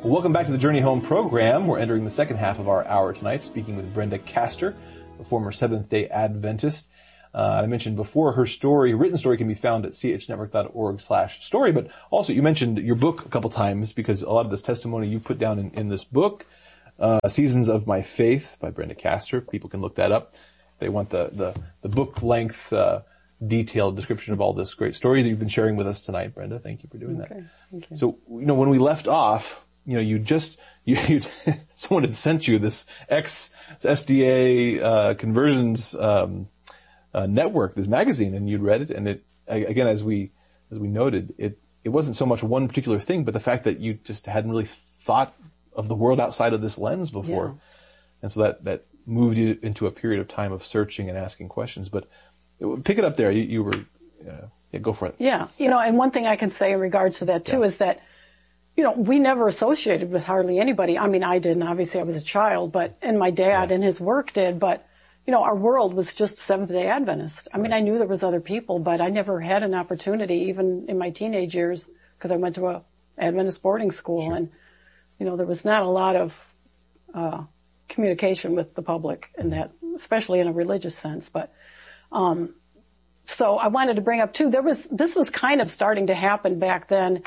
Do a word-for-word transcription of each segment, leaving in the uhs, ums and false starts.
Well, welcome back to the Journey Home program. We're entering the second half of our hour tonight, speaking with Brenda Castor, a former Seventh-day Adventist. Uh, I mentioned before her story, written story, can be found at c h network dot org slash story. But also, you mentioned your book a couple times because a lot of this testimony you put down in, in this book, uh, Seasons of My Faith by Brenda Castor. People can look that up. They want the, the, the book length, uh, detailed description of all this great story that you've been sharing with us tonight, Brenda. Thank you for doing okay. that. Thank you. So, you know, when we left off, you know, you just, you, you someone had sent you this ex-S D A, uh, conversions, um, uh, network, this magazine, and you'd read it, and it, again, as we, as we noted, it, it wasn't so much one particular thing, but the fact that you just hadn't really thought of the world outside of this lens before. Yeah. And so that, that moved you into a period of time of searching and asking questions. But it, pick it up there. You, you were, uh, yeah, go for it. Yeah. You know, and one thing I can say in regards to that too yeah. is that, you know, we never associated with hardly anybody. I mean, I didn't. Obviously, I was a child, but, and my dad yeah. and his work did, but, you know, our world was just Seventh-day Adventist. I mean, right. I knew there was other people, but I never had an opportunity, even in my teenage years, because I went to a Adventist boarding school, sure. and, you know, there was not a lot of, uh, communication with the public in that, especially in a religious sense. But, um, so I wanted to bring up too, there was, this was kind of starting to happen back then,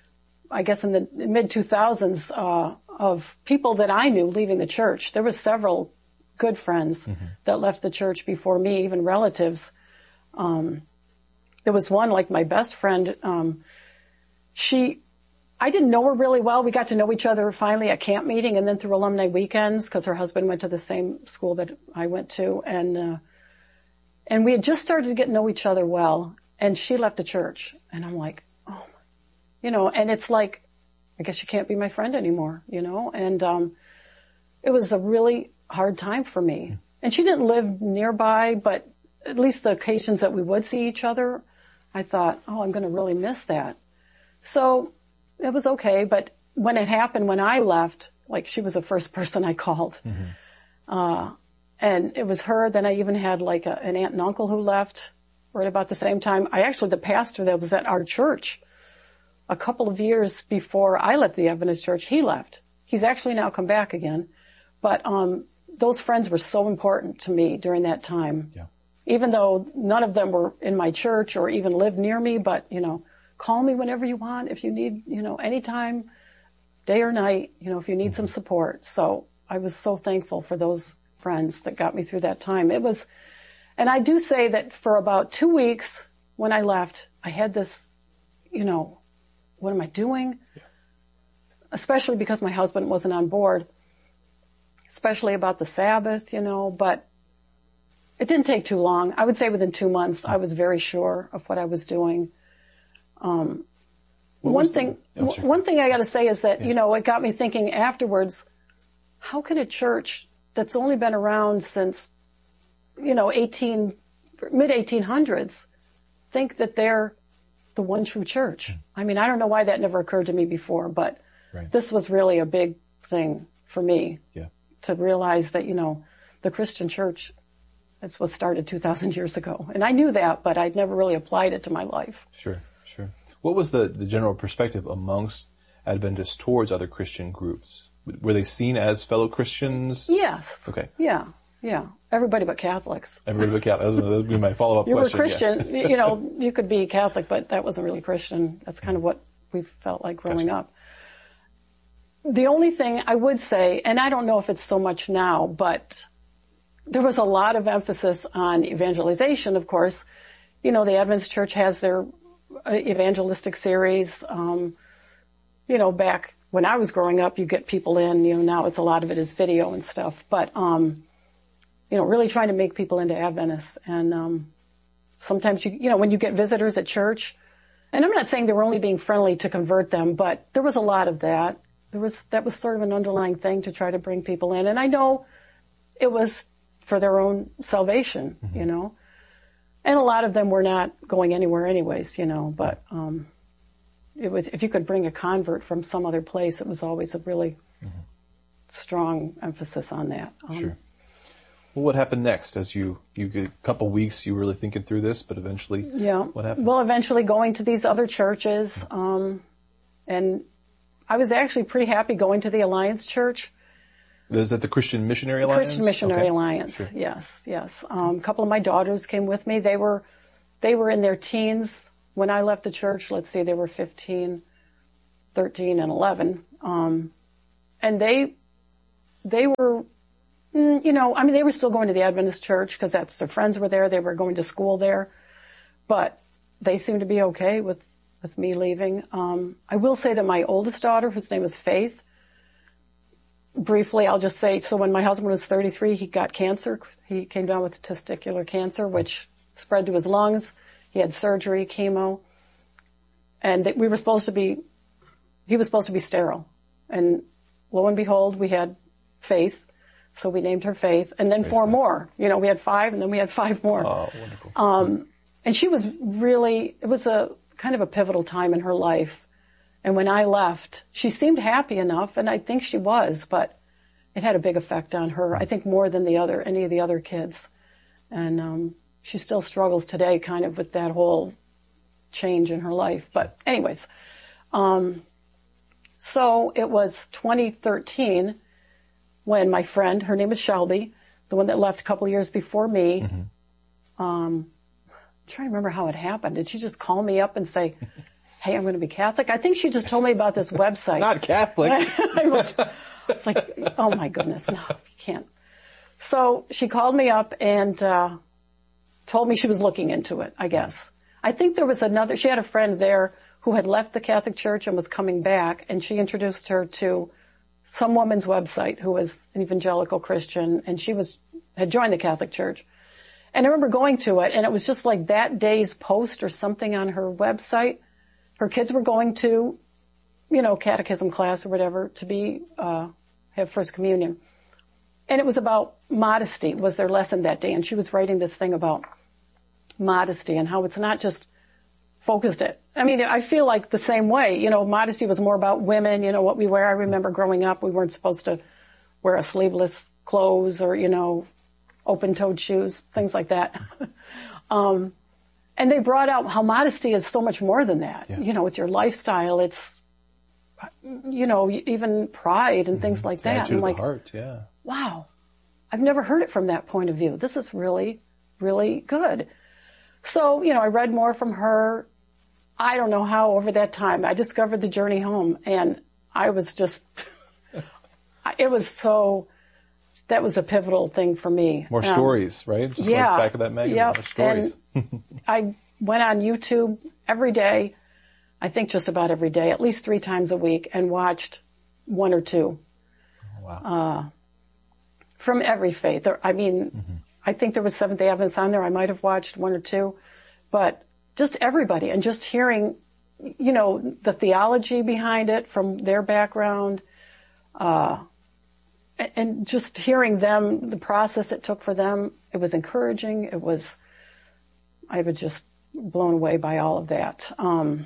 I guess in the mid two thousands, uh, of people that I knew leaving the church. There was several good friends mm-hmm. that left the church before me, even relatives. Um, there was one, like my best friend, um, she, I didn't know her really well. We got to know each other finally at camp meeting and then through alumni weekends because her husband went to the same school that I went to. And, uh, and we had just started to get to know each other well. And she left the church. And I'm like, oh, you know, and it's like, I guess you can't be my friend anymore, you know? And, um, it was a really hard time for me. And she didn't live nearby, but at least the occasions that we would see each other, I thought, oh, I'm going to really miss that. So, it was okay, but when it happened, when I left, like she was the first person I called. Mm-hmm. Uh, and it was her. Then I even had like a, an aunt and uncle who left right about the same time. I actually, the pastor that was at our church a couple of years before I left the Adventist church, he left. He's actually now come back again. But, um, those friends were so important to me during that time. Yeah. Even though none of them were in my church or even lived near me, but, you know, call me whenever you want if you need, you know, anytime, day or night, you know, if you need some support. So I was so thankful for those friends that got me through that time. It was, and I do say that for about two weeks when I left, I had this, you know, what am I doing? Yeah. Especially because my husband wasn't on board, especially about the Sabbath, you know, but it didn't take too long. I would say within two months, I was very sure of what I was doing. Um, one thing, oh, sure. one thing I gotta say is that, yeah. you know, it got me thinking afterwards, how can a church that's only been around since, you know, eighteen, mid eighteen hundreds think that they're the one true church? Mm. I mean, I don't know why that never occurred to me before, but right. this was really a big thing for me yeah. to realize that, you know, the Christian church, this was started two thousand years ago. And I knew that, but I'd never really applied it to my life. Sure. Sure. What was the, the general perspective amongst Adventists towards other Christian groups? Were they seen as fellow Christians? Yes. Okay. Yeah. Yeah. Everybody but Catholics. Everybody but Catholics. That would be my follow-up you question. You were Christian. Yeah. You know, you could be Catholic, but that wasn't really Christian. That's kind of what we felt like growing gotcha. up. The only thing I would say, and I don't know if it's so much now, but there was a lot of emphasis on evangelization, of course. You know, the Adventist Church has their evangelistic series. Um, you know, back when I was growing up, you get people in, you know, now it's a lot of it is video and stuff, but, um, you know, really trying to make people into Adventists. And, um, sometimes you, you know, when you get visitors at church, and I'm not saying they were only being friendly to convert them, but there was a lot of that. There was, that was sort of an underlying thing to try to bring people in. And I know it was for their own salvation, mm-hmm. you know. And a lot of them were not going anywhere anyways, you know, but, um, it was, if you could bring a convert from some other place, it was always a really mm-hmm. strong emphasis on that. Um, sure. Well, what happened next? As you, you get a couple weeks, you were really thinking through this, but eventually, yeah. what happened? Well, eventually going to these other churches, um, and I was actually pretty happy going to the Alliance Church. Is that the Christian Missionary Alliance? Christian Missionary okay. Alliance. Sure. Yes, yes. Um, a couple of my daughters came with me. They were, they were in their teens when I left the church. Let's see, they were fifteen, thirteen, and eleven. Um, and they, they were, you know, I mean, they were still going to the Adventist church because that's their friends were there. They were going to school there, but they seemed to be okay with, with me leaving. Um, I will say that my oldest daughter, whose name is Faith, briefly, I'll just say, so when my husband was thirty-three, he got cancer. He came down with testicular cancer, which spread to his lungs. He had surgery, chemo, and we were supposed to be, he was supposed to be sterile. And lo and behold, we had Faith, so we named her Faith, and then four more. You know, we had five, and then we had five more. Oh, wonderful. Um, and she was really, it was a kind of a pivotal time in her life. And when I left, she seemed happy enough, and I think she was, but it had a big effect on her. I think more than the other, any of the other kids. And um, she still struggles today kind of with that whole change in her life. But anyways, um, so it was twenty thirteen when my friend, her name is Shelby, the one that left a couple of years before me, mm-hmm. um, I'm trying to remember how it happened. Did she just call me up and say, hey, I'm going to be Catholic? I think she just told me about this website. Not Catholic. It's like, oh my goodness, no, you can't. So she called me up and uh told me she was looking into it, I guess. I think there was another, she had a friend there who had left the Catholic Church and was coming back, and she introduced her to some woman's website who was an evangelical Christian, and she was had joined the Catholic Church. And I remember going to it, and it was just like that day's post or something on her website. Her kids were going to, you know, catechism class or whatever to be, uh, have First Communion. And it was about modesty was their lesson that day. And she was writing this thing about modesty and how it's not just focused at, I mean, I feel like the same way, you know, modesty was more about women, you know, what we wear. I remember growing up, we weren't supposed to wear a sleeveless clothes or, you know, open-toed shoes, things like that. um, And they brought out how modesty is so much more than that. Yeah. You know, it's your lifestyle. It's, you know, even pride and things mm-hmm. like it's that. Attitude and like, of the heart, yeah. Wow, I've never heard it from that point of view. This is really, really good. So, you know, I read more from her. I don't know how over that time I discovered The Journey Home, and I was just, it was so, that was a pivotal thing for me. More um, stories, right? Just yeah, like back of that magazine, yep. more stories. And I went on YouTube every day, I think just about every day, at least three times a week, and watched one or two. Oh, wow. Uh, from every faith. There, I mean, mm-hmm. I think there was Seventh-day Adventists on there. I might have watched one or two, but just everybody, and just hearing, you know, the theology behind it from their background, uh, and just hearing them, the process it took for them, it was encouraging. It was, I was just blown away by all of that. Um,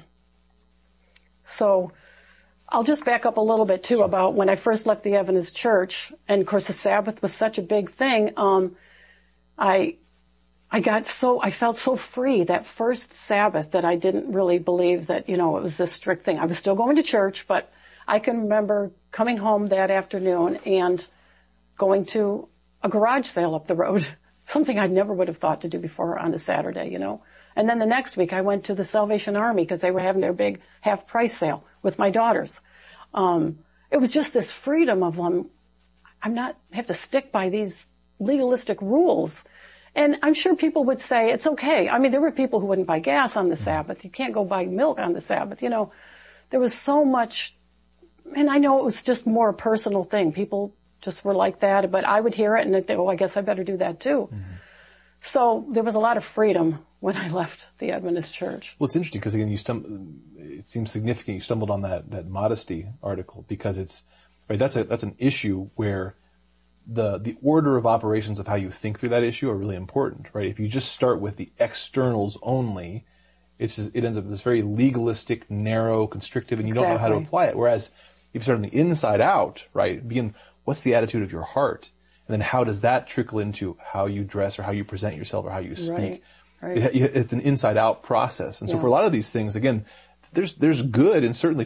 so I'll just back up a little bit too about when I first left the Adventist church, and of course the Sabbath was such a big thing. Um, I, I got so, I felt so free that first Sabbath that I didn't really believe that, you know, it was this strict thing. I was still going to church, but I can remember coming home that afternoon and going to a garage sale up the road, something I never would have thought to do before on a Saturday, you know. And then the next week I went to the Salvation Army because they were having their big half price sale with my daughters. Um, it was just this freedom of, um, I'm not, have to stick by these legalistic rules. And I'm sure people would say it's okay. I mean, there were people who wouldn't buy gas on the Sabbath. You can't go buy milk on the Sabbath. You know, there was so much, and I know it was just more a personal thing. People just were like that, but I would hear it and think, oh, I guess I better do that too. Mm-hmm. So there was a lot of freedom when I left the Adventist church. Well, it's interesting because again, you stum- it seems significant. You stumbled on that, that modesty article because it's, right, that's a, that's an issue where the, the order of operations of how you think through that issue are really important, right? If you just start with the externals only, it's just, it ends up with this very legalistic, narrow, constrictive, and you exactly. don't know how to apply it. Whereas if you start on the inside out, right, begin, what's the attitude of your heart? And then how does that trickle into how you dress or how you present yourself or how you speak? Right. Right. It, it's an inside out process. And so yeah. for a lot of these things, again, there's, there's good in certainly trying to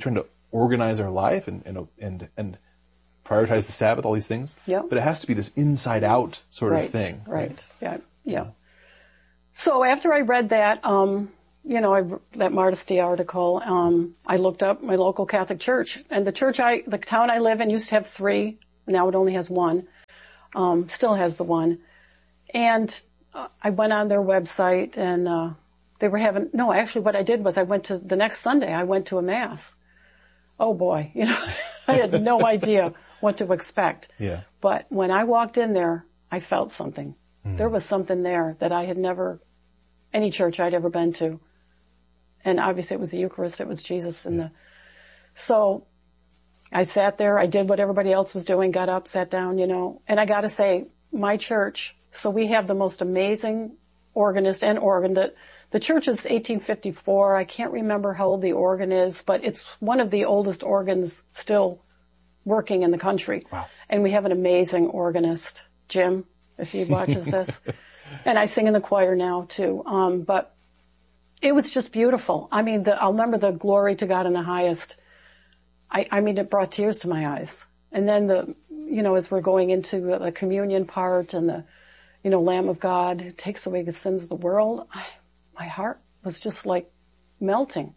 organize our life and, and, and, and prioritize the Sabbath, all these things. Yeah. But it has to be this inside out sort right, of thing. Right. right. Yeah. Yeah. So after I read that, um, you know, I, that Mardisty article, um, I looked up my local Catholic church, and the church I, the town I live in used to have three. Now it only has one. Um, still has the one. And uh, I went on their website, and uh, they were having, no, actually what I did was I went to, the next Sunday, I went to a mass. Oh boy, you know, I had no idea what to expect. Yeah. But when I walked in there, I felt something. Mm. There was something there that I had never, any church I'd ever been to. And obviously it was the Eucharist, it was Jesus and the, so I sat there, I did what everybody else was doing, got up, sat down, you know, and I gotta say, my church, so we have the most amazing organist and organ. The, the church is eighteen fifty-four, I can't remember how old the organ is, but it's one of the oldest organs still working in the country. Wow. And we have an amazing organist, Jim, if he watches this. And I sing in the choir now too, um, but it was just beautiful. I mean, the, I'll remember the glory to God in the highest. I, I mean, it brought tears to my eyes. And then the, you know, as we're going into the communion part and the, you know, Lamb of God takes away the sins of the world, I, my heart was just like melting.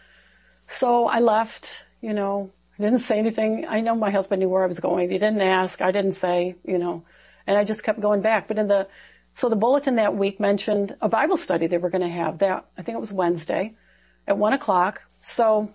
So I left, you know, I didn't say anything. I know my husband knew where I was going. He didn't ask. I didn't say, you know, and I just kept going back. But in the, so the bulletin that week mentioned a Bible study they were going to have that, I think it was Wednesday at one o'clock. So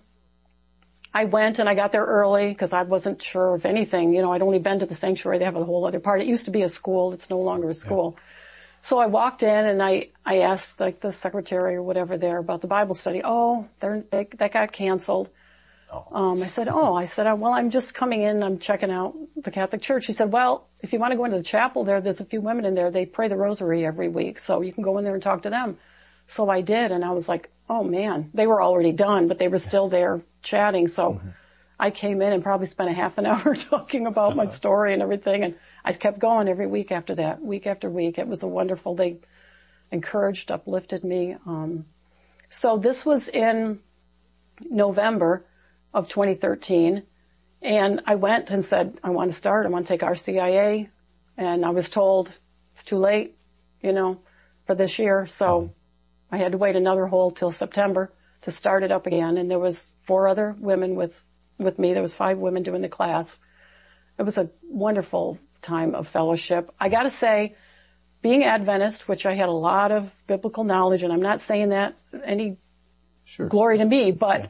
I went and I got there early because I wasn't sure of anything. You know, I'd only been to the sanctuary. They have a whole other part. It used to be a school. It's no longer a school. Yeah. So I walked in and I, I asked like the secretary or whatever there about the Bible study. Oh, they're, they, that got canceled. Oh. Um, I said, oh, I said, well, I'm just coming in. I'm checking out the Catholic Church. He said, well, if you want to go into the chapel there, there's a few women in there. They pray the rosary every week. So you can go in there and talk to them. So I did. And I was like, oh man, they were already done, but they were still there chatting. So mm-hmm. I came in and probably spent a half an hour talking about uh-huh. my story and everything. And I kept going every week after that, week after week. It was a wonderful, they encouraged, uplifted me. Um, so this was in November of twenty thirteen. And I went and said, I want to start. I want to take R C I A. And I was told it's too late, you know, for this year. So um. I had to wait another whole till September to start it up again. And there was four other women with, with me. There was five women doing the class. It was a wonderful time of fellowship. I got to say, being Adventist, which I had a lot of biblical knowledge, and I'm not saying that any sure. glory to me, but yeah.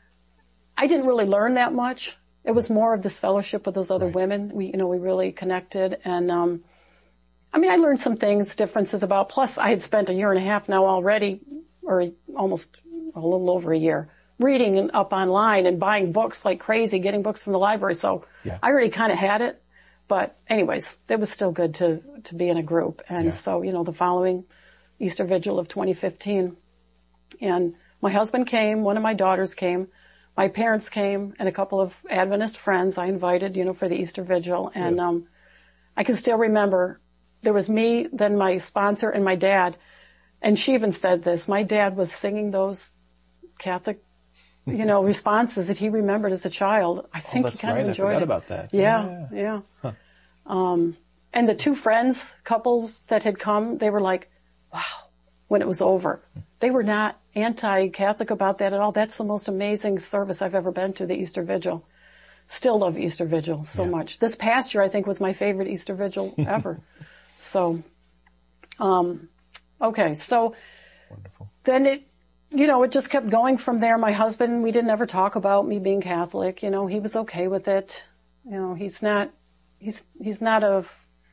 I didn't really learn that much. It was more of this fellowship with those other right. women. We, you know, we really connected. And, um, I mean, I learned some things, differences about, plus I had spent a year and a half now already, or almost a little over a year, reading up online and buying books like crazy, getting books from the library. So yeah. I already kind of had it. But anyways, it was still good to, to be in a group. And yeah. so, you know, the following Easter Vigil of twenty fifteen, and my husband came, one of my daughters came, my parents came, and a couple of Adventist friends I invited, you know, for the Easter Vigil. And, yeah. um, I can still remember there was me, then my sponsor and my dad. And she even said this, my dad was singing those Catholic, you know, responses that he remembered as a child. I think oh, he kind right. of enjoyed I forgot it. about that. Yeah, yeah. yeah. Huh. Um, and the two friends, couple that had come, they were like, wow, when it was over. They were not anti-Catholic about that at all. That's the most amazing service I've ever been to, the Easter Vigil. Still love Easter Vigil so yeah. much. This past year, I think, was my favorite Easter Vigil ever. So, um, okay, so Wonderful. Then it, you know, it just kept going from there. My husband, we didn't ever talk about me being Catholic. You know, he was okay with it. You know, he's not, he's, he's not a,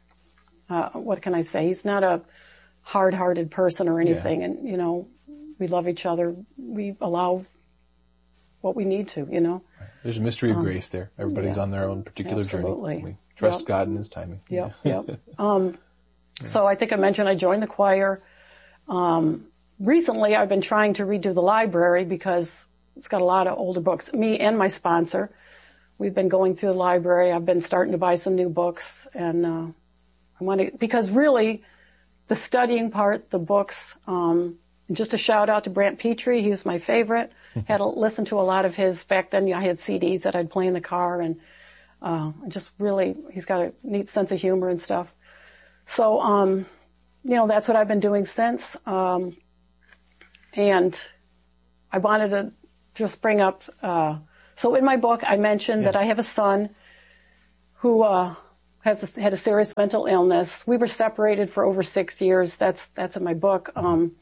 uh, what can I say? He's not a hard-hearted person or anything. Yeah. And, you know, we love each other. We allow what we need to, you know. Right. There's a mystery of um, grace there. Everybody's yeah, on their own particular absolutely. journey. We trust yep. God and His timing. Yep, yeah. yep. Um, yeah. So I think I mentioned I joined the choir. Um, recently I've been trying to redo the library because it's got a lot of older books. Me and my sponsor, we've been going through the library. I've been starting to buy some new books, and uh, I want to, because really the studying part, the books, um, and just a shout out to Brant Petrie. He was my favorite. Had to listen to a lot of his, back then I had C Ds that I'd play in the car, and, uh, just really, he's got a neat sense of humor and stuff. So, um, you know, that's what I've been doing since. Um, and I wanted to just bring up, uh, so in my book I mentioned yeah. that I have a son who, uh, has a, had a serious mental illness. We were separated for over six years. That's, that's in my book. Um,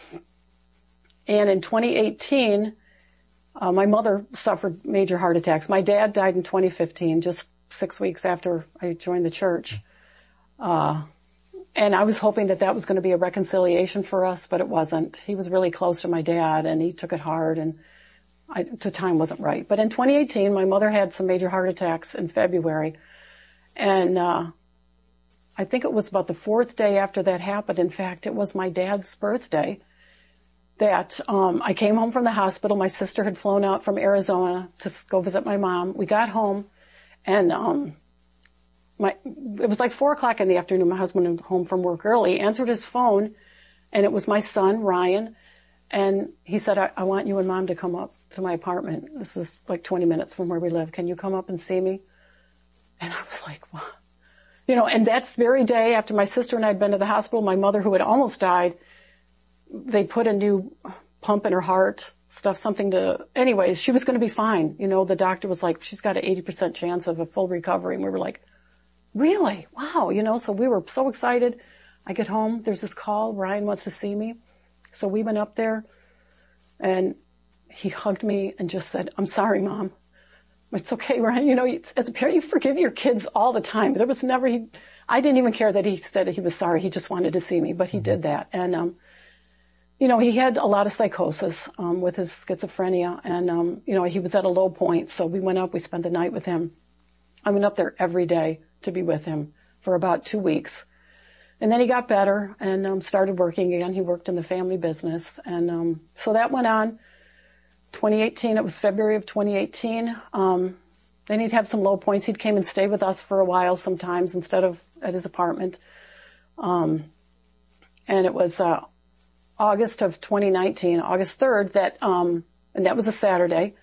and in twenty eighteen, uh, my mother suffered major heart attacks. My dad died in twenty fifteen, just six weeks after I joined the church. Uh, and I was hoping that that was going to be a reconciliation for us, but it wasn't. He was really close to my dad, and he took it hard, and I, the time wasn't right. But in twenty eighteen, my mother had some major heart attacks in February. And, uh, I think it was about the fourth day after that happened. In fact, it was my dad's birthday that, um, I came home from the hospital. My sister had flown out from Arizona to go visit my mom. We got home, and, um, my, it was like four o'clock in the afternoon. My husband was home from work early, answered his phone, and it was my son, Ryan. And he said, I, I want you and Mom to come up to my apartment. This is like twenty minutes from where we live. Can you come up and see me? And I was like, what? You know, and that very day after my sister and I had been to the hospital, my mother, who had almost died, they put a new pump in her heart, stuff, something to, anyways, she was going to be fine. You know, the doctor was like, she's got an eighty percent chance of a full recovery. And we were like, really? Wow. You know, so we were so excited. I get home, there's this call, Ryan wants to see me. So we went up there, and he hugged me and just said, I'm sorry, Mom. It's okay, Ryan. You know, as a parent, you forgive your kids all the time. There was never, he, I didn't even care that he said he was sorry. He just wanted to see me, but he did that. And, um, you know, he had a lot of psychosis, um, with his schizophrenia, and, um, you know, he was at a low point. So we went up, we spent the night with him. I went up there every day to be with him for about two weeks. And then he got better and, um, started working again. He worked in the family business. And, um, so that went on. twenty eighteen, it was February of twenty eighteen. Um, then he'd have some low points. He'd came and stay with us for a while sometimes instead of at his apartment. Um, and it was, uh, August of twenty nineteen, August third, that, um, and that was a Saturday.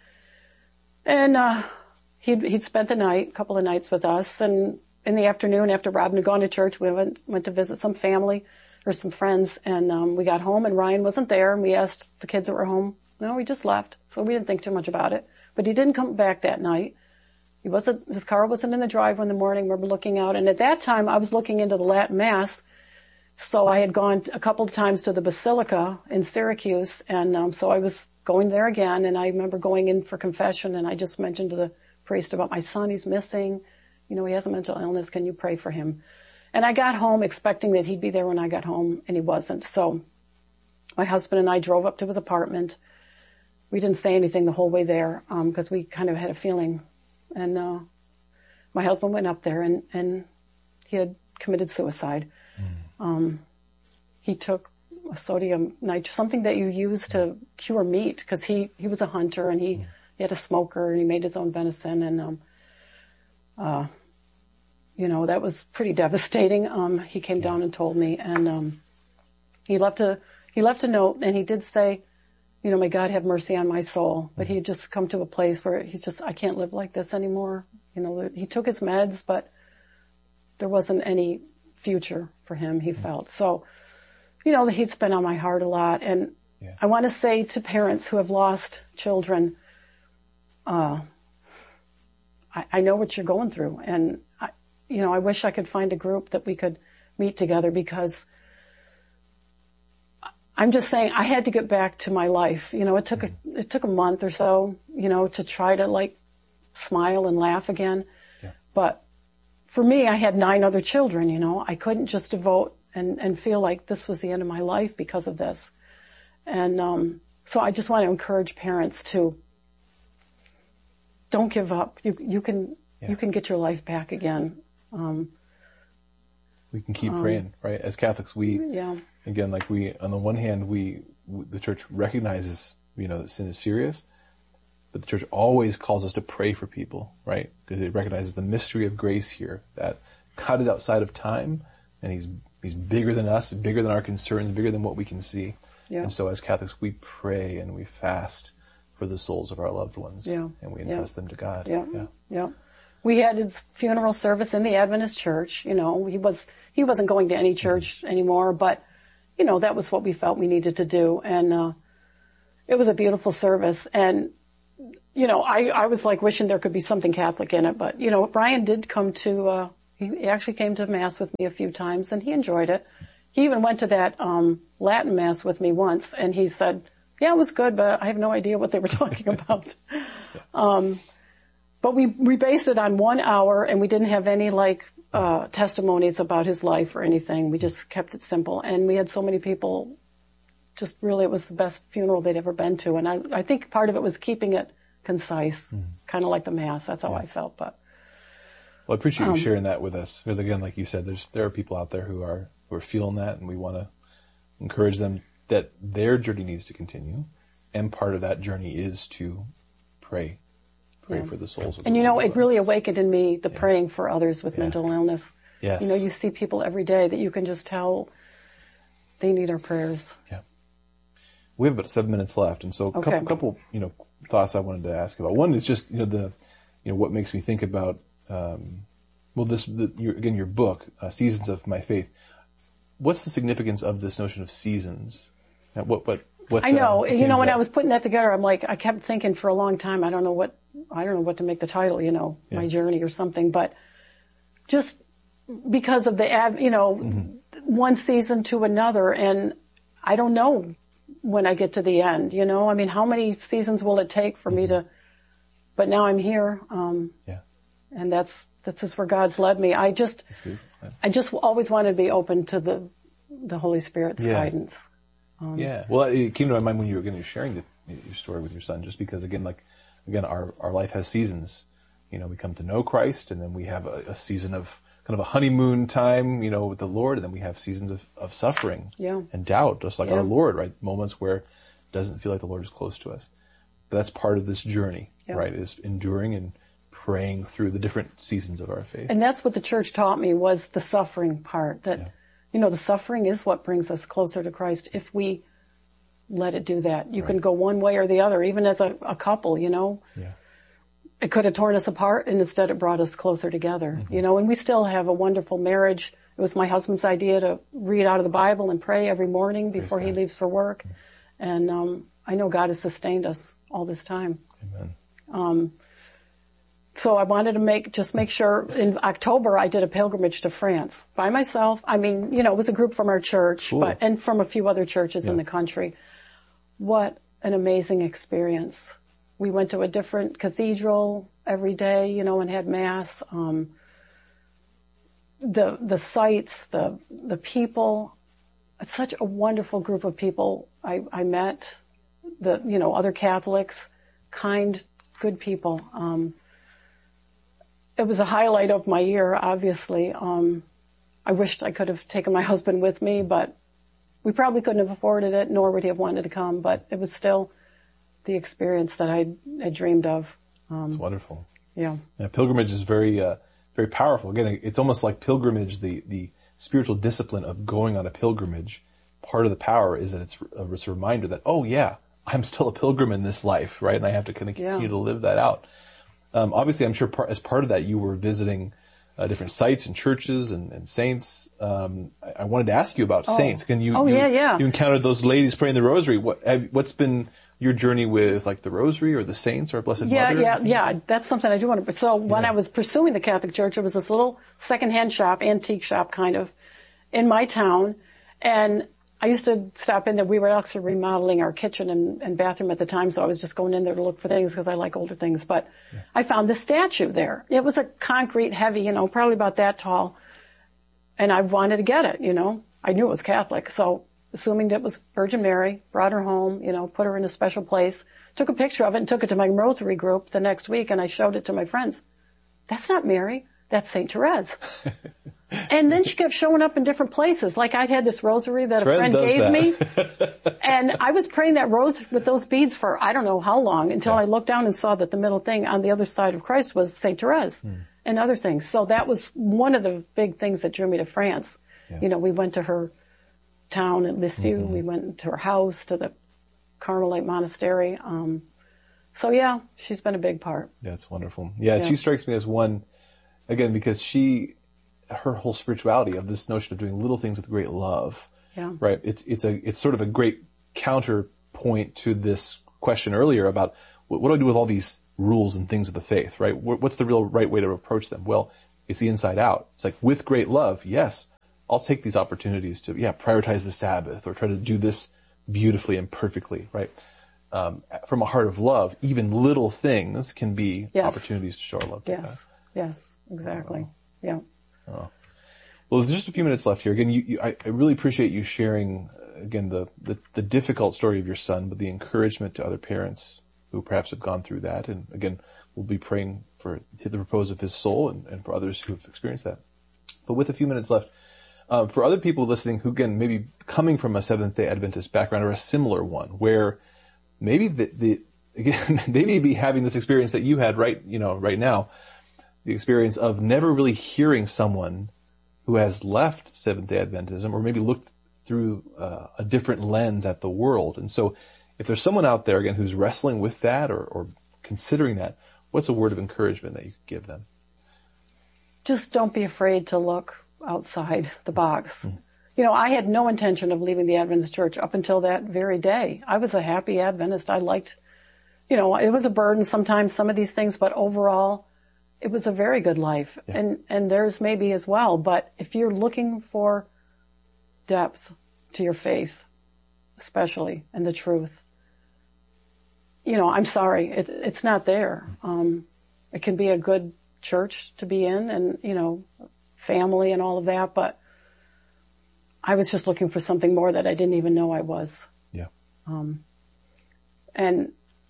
And, uh, he'd, he'd spent the night, a couple of nights with us. And in the afternoon, after Robin had gone to church, we went, went to visit some family or some friends. And, um, we got home and Ryan wasn't there, and we asked the kids that were home. No, he just left. So we didn't think too much about it. But he didn't come back that night. He wasn't, his car wasn't in the driveway in the morning. We were looking out. And at that time, I was looking into the Latin Mass. So I had gone a couple of times to the Basilica in Syracuse. And um, so I was going there again. And I remember going in for confession. And I just mentioned to the priest about my son. He's missing. You know, he has a mental illness. Can you pray for him? And I got home expecting that he'd be there when I got home. And he wasn't. So my husband and I drove up to his apartment. We didn't say anything the whole way there, um, because we kind of had a feeling. And, uh, my husband went up there, and, and he had committed suicide. Mm. Um, he took a sodium nitrate, something that you use to cure meat, because he, he was a hunter, and he, mm. he had a smoker, and he made his own venison, and, um, uh, you know, that was pretty devastating. Um, he came yeah. down and told me, and, um, he left a, he left a note, and he did say, you know, may God have mercy on my soul. But he had just come to a place where he's just, I can't live like this anymore. You know, he took his meds, but there wasn't any future for him, he felt. So, you know, he's been on my heart a lot. And yeah. I want to say to parents who have lost children, uh, I, I know what you're going through. And, I, you know, I wish I could find a group that we could meet together, because I'm just saying I had to get back to my life. You know, it took a, it took a month or so, you know, to try to like smile and laugh again. Yeah. But for me, I had nine other children, you know, I couldn't just devote and, and feel like this was the end of my life because of this. And, um, so I just want to encourage parents to don't give up. You, you can, yeah. you can get your life back again. Um, we can keep um, praying, right? As Catholics, we, yeah. Again, like we, on the one hand, we, the church recognizes, you know, that sin is serious, but the church always calls us to pray for people, right? Because it recognizes the mystery of grace here, that God is outside of time, and He's, He's bigger than us, bigger than our concerns, bigger than what we can see. Yeah. And so as Catholics, we pray and we fast for the souls of our loved ones. Yeah. And we entrust yeah. them to God. Yeah. yeah. Yeah. We had his funeral service in the Adventist church. You know, he was, he wasn't going to any church mm-hmm. anymore, but, you know, that was what we felt we needed to do. And, uh, it was a beautiful service. And, you know, I, I was like wishing there could be something Catholic in it, but, you know, Brian did come to, uh, he actually came to Mass with me a few times and he enjoyed it. He even went to that, um, Latin Mass with me once and he said, yeah, it was good, but I have no idea what they were talking about. um, But we, we based it on one hour and we didn't have any like, uh, testimonies about his life or anything. We just kept it simple. And we had so many people, just really, it was the best funeral they'd ever been to. And I, I think part of it was keeping it concise, mm. kind of like the Mass. That's how yeah. I felt, but. Well, I appreciate um, you sharing that with us. Because again, like you said, there's, there are people out there who are, who are feeling that and we want to encourage them that their journey needs to continue. And part of that journey is to pray. Pray yeah. for the souls of And the you know, Lord. it really awakened in me the yeah. praying for others with yeah. mental illness. Yes. You know, you see people every day that you can just tell they need our prayers. Yeah. We have about seven minutes left, and so a okay. couple, couple, you know, thoughts I wanted to ask about. One is just, you know, the, you know, what makes me think about, um, well, this, the, your, again, your book, uh, Seasons of My Faith. What's the significance of this notion of seasons? Now, what, what, what? I know. Uh, you know, when about? I was putting that together, I'm like, I kept thinking for a long time, I don't know what, I don't know what to make the title, you know, yeah. my journey or something, but just because of the, you know, mm-hmm. one season to another, and I don't know when I get to the end, you know, I mean, how many seasons will it take for mm-hmm. me to, but now I'm here, um, yeah. and that's, that's just where God's led me. I just, yeah. I just always wanted to be open to the, the Holy Spirit's yeah. guidance. Um, yeah. Well, it came to my mind when you were again sharing the, your story with your son, just because again, like, again, our, our life has seasons. You know, we come to know Christ and then we have a, a season of kind of a honeymoon time, you know, with the Lord, and then we have seasons of, of suffering yeah. and doubt, just like yeah. our Lord, right? Moments where it doesn't feel like the Lord is close to us. But that's part of this journey, yeah. right? Is enduring and praying through the different seasons of our faith. And that's what the church taught me, was the suffering part, that, yeah. you know, the suffering is what brings us closer to Christ if we let it do that. You right. can go one way or the other, even as a, a couple, you know. Yeah. It could have torn us apart, and instead it brought us closer together, mm-hmm. you know, and we still have a wonderful marriage. It was my husband's idea to read out of the Bible and pray every morning before he leaves for work. Mm-hmm. And, um, I know God has sustained us all this time. Amen. Um, so I wanted to make, just make sure in October I did a pilgrimage to France by myself. I mean, you know, it was a group from our church, cool. but, and from a few other churches yeah. in the country. What an amazing experience. We went to a different cathedral every day, you know, and had Mass. Um, the, the sights, the, the people, it's such a wonderful group of people I, I met, the, you know, other Catholics, kind, good people. Um, it was a highlight of my year, obviously. Um, I wished I could have taken my husband with me, but we probably couldn't have afforded it, nor would he have wanted to come, but it was still the experience that I had dreamed of. Um, it's wonderful. Yeah. yeah. Pilgrimage is very, uh, very powerful. Again, it's almost like pilgrimage, the, the spiritual discipline of going on a pilgrimage. Part of the power is that it's a, it's a reminder that, oh yeah, I'm still a pilgrim in this life, right? And I have to kind of continue yeah. to live that out. Um, obviously, I'm sure part, as part of that, you were visiting uh, different sites and churches and, and saints. Um, I, I wanted to ask you about oh. saints. Can you? Oh you, yeah, yeah. You encountered those ladies praying the Rosary. What? Have, what's been your journey with like the Rosary or the saints or Blessed yeah, Mother? Yeah, yeah, yeah. That's something I do want to. So when yeah. I was pursuing the Catholic Church, it was this little secondhand shop, antique shop, kind of, in my town, and I used to stop in there. We were actually remodeling our kitchen and, and bathroom at the time, so I was just going in there to look for things because I like older things. But yeah. I found this statue there. It was a concrete, heavy, you know, probably about that tall. And I wanted to get it, you know. I knew it was Catholic, so assuming that it was Virgin Mary, brought her home, you know, put her in a special place, took a picture of it and took it to my Rosary group the next week, and I showed it to my friends. That's not Mary. That's Saint Therese. And then she kept showing up in different places. Like I'd had this rosary that Therese a friend gave that. me. And I was praying that rose with those beads for I don't know how long until yeah. I looked down and saw that the middle thing on the other side of Christ was Saint Therese hmm. and other things. So that was one of the big things that drew me to France. Yeah. You know, we went to her town at Lisieux. Mm-hmm. We went to her house, to the Carmelite monastery. Um, so yeah, she's been a big part. That's wonderful. Yeah, Yeah. she strikes me as one, again, because she, her whole spirituality of this notion of doing little things with great love. Yeah. Right. It's, it's a, it's sort of a great counterpoint to this question earlier about what, what do I do with all these rules and things of the faith, right? What, what's the real right way to approach them? Well, it's the inside out. It's like with great love, yes, I'll take these opportunities to, yeah, prioritize the Sabbath or try to do this beautifully and perfectly, right? Um, from a heart of love, even little things can be Yes. opportunities to show our love to God. Yes. Yes. Exactly. Yeah. Well, there's just a few minutes left here. Again, you, you, I, I really appreciate you sharing, uh, again, the, the, the difficult story of your son, but the encouragement to other parents who perhaps have gone through that. And again, we'll be praying for the repose of his soul and, and for others who have experienced that. But with a few minutes left, uh, for other people listening who, again, maybe coming from a Seventh-day Adventist background or a similar one, where maybe the, the again, they may be having this experience that you had right, you know, right now, the experience of never really hearing someone who has left Seventh-day Adventism or maybe looked through uh, a different lens at the world. And so if there's someone out there, again, who's wrestling with that or, or considering that, what's a word of encouragement that you could give them? Just don't be afraid to look outside the box. Mm-hmm. You know, I had no intention of leaving the Adventist church up until that very day. I was a happy Adventist. I liked, you know, it was a burden sometimes, some of these things, but overall, it was a very good life. Yeah. And, and theirs maybe as well. But if you're looking for depth to your faith, especially, and the truth, you know, I'm sorry, it, it's not there. Um, it can be a good church to be in and, you know, family and all of that, but I was just looking for something more that I didn't even know I was. Yeah. Um, and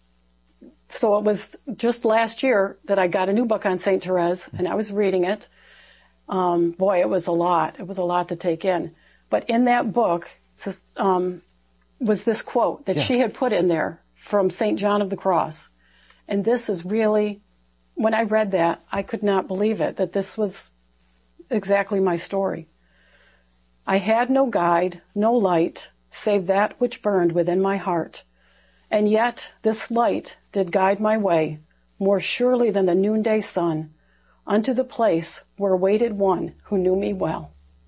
so it was just last year that I got a new book on Saint Therese, and I was reading it. Um, boy, it was a lot. It was a lot to take in. But in that book um, was this quote that yeah. she had put in there from Saint John of the Cross. And this is really, when I read that, I could not believe it, that this was exactly my story. I had no guide, no light, save that which burned within my heart. And yet this light did guide my way, more surely than the noonday sun, unto the place where waited one who knew me well.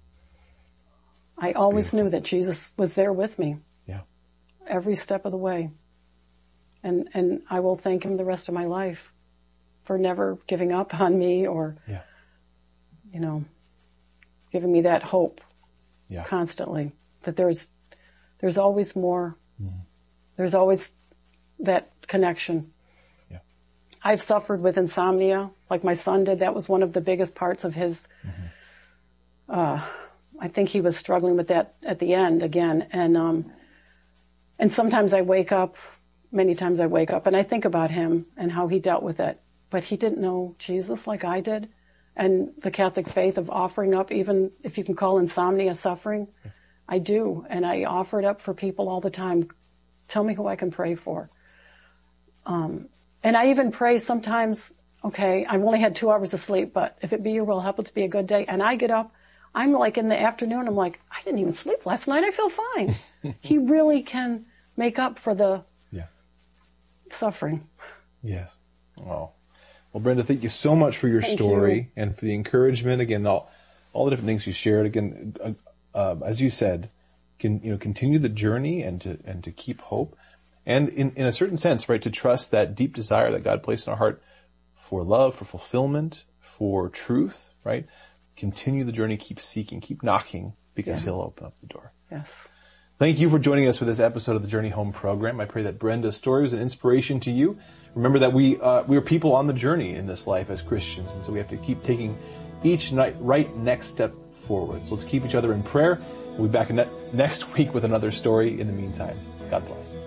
I That's always beautiful. knew that Jesus was there with me. Yeah. Every step of the way. And and I will thank him the rest of my life for never giving up on me or, Yeah. you know, giving me that hope Yeah. constantly. That there's there's always more. Mm-hmm. There's always that connection. Yeah. I've suffered with insomnia, like my son did. That was one of the biggest parts of his, Mm-hmm. uh, I think he was struggling with that at the end again. And, um, and sometimes I wake up, many times I wake up and I think about him and how he dealt with it. But he didn't know Jesus like I did. And the Catholic faith of offering up, even if you can call insomnia suffering, yeah. I do. And I offer it up for people all the time. Tell me who I can pray for. Um, and I even pray sometimes, okay, I've only had two hours of sleep, but if it be your will, help it to be a good day. And I get up, I'm like in the afternoon, I'm like, I didn't even sleep last night. I feel fine. He really can make up for the yeah. suffering. Yes. Oh. Well, Brenda, thank you so much for your Thank story you. and for the encouragement. Again, all, all the different things you shared. Again, uh, uh, as you said, can, you know, continue the journey and to, and to keep hope. And in, in a certain sense, right, to trust that deep desire that God placed in our heart for love, for fulfillment, for truth, right? Continue the journey, keep seeking, keep knocking, because Yeah. He'll open up the door. Yes. Thank you for joining us for this episode of the Journey Home program. I pray that Brenda's story was an inspiration to you. Remember that we, uh, we are people on the journey in this life as Christians, and so we have to keep taking each night, right next step forward. So let's keep each other in prayer. We'll be back ne- next week with another story. In the meantime, God bless.